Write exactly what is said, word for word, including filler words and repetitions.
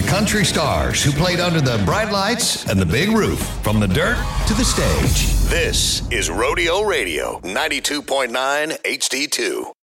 The country stars who played under the bright lights and the big roof, from the dirt to the stage. This is Rodeo Radio, ninety-two point nine H D two.